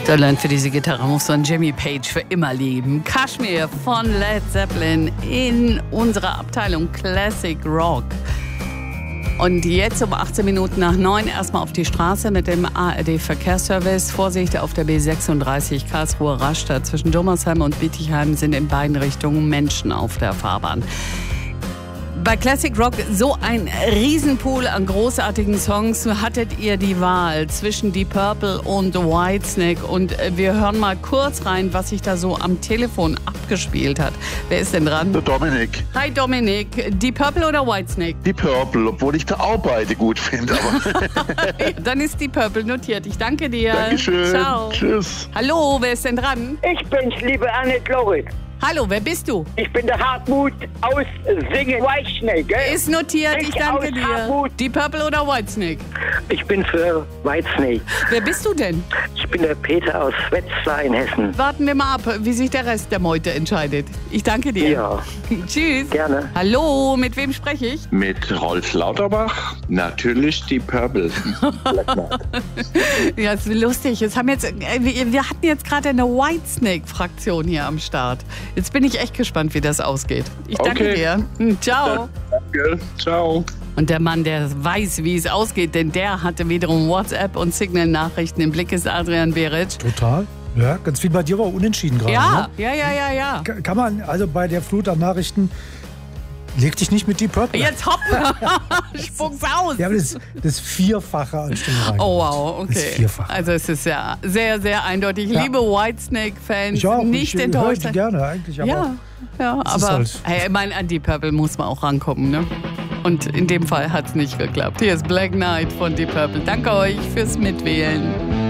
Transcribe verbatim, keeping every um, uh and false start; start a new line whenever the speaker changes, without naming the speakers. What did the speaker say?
Deutschland für diese Gitarre muss man Jimmy Page für immer lieben. Kashmir von Led Zeppelin in unserer Abteilung Classic Rock. Und jetzt um achtzehn Minuten nach neun erstmal auf die Straße mit dem A R D-Verkehrsservice. Vorsicht auf der B sechsunddreißig Karlsruhe-Rastatt. Zwischen Dommersheim und Bietigheim sind in beiden Richtungen Menschen auf der Fahrbahn. Bei Classic Rock so ein Riesenpool an großartigen Songs. Hattet ihr die Wahl zwischen Deep Purple und Whitesnake? Und wir hören mal kurz rein, was sich da so am Telefon abgespielt hat. Wer ist denn dran?
Der Dominik.
Hi Dominik. Deep Purple oder Whitesnake?
Deep Purple, obwohl ich da auch beide gut finde.
Dann ist Deep Purple notiert. Ich danke dir.
Dankeschön.
Ciao.
Tschüss.
Hallo, wer ist denn dran?
Ich bin's, liebe Annette Lorik.
Hallo, wer bist du?
Ich bin der Hartmut aus Singen. Whitesnake, gell?
Ist notiert, ich,
Ich
danke
aus
dir.
Hartmut.
Deep Purple oder Whitesnake?
Ich bin für Whitesnake.
Wer bist du denn?
Ich bin der Peter aus Wetzlar in Hessen.
Warten wir mal ab, wie sich der Rest der Meute entscheidet. Ich danke dir.
Ja,
Tschüss.
gerne.
Hallo, mit wem spreche ich?
Mit Rolf Lauterbach, natürlich die Purple.
Ja, ist lustig. Jetzt haben jetzt, äh, wir, wir hatten jetzt gerade eine Whitesnake-Fraktion hier am Start. Jetzt bin ich echt gespannt, wie das ausgeht. Ich danke
Okay.
dir. Hm, Ciao.
Danke, ciao.
Und der Mann, der weiß, wie es ausgeht, denn der hatte wiederum WhatsApp und Signal-Nachrichten im Blick, ist Adrian Beric.
Total. Ja, ganz viel bei dir war unentschieden gerade.
Ja,
Ne?
ja, ja, ja, ja.
Ka- Kann man, also bei der Flut an Nachrichten, leg dich nicht mit Deep Purple.
Jetzt hopp, spuck's aus.
Ja, aber das, das Vierfache an Stimmen.
Oh wow,
Das
okay.
Vierfache.
Also es ist ja sehr, sehr eindeutig.
Ja.
Liebe Whitesnake-Fans,
Ich auch.
nicht
ich,
enttäuscht
Ich
sein.
gerne eigentlich, aber
Ja, ja,
es ist
aber
halt-
hey, ich meine, an Deep Purple muss man auch rankommen, ne? Und in dem Fall hat es nicht geklappt. Hier ist Black Knight von Deep Purple. Danke euch fürs Mitwählen.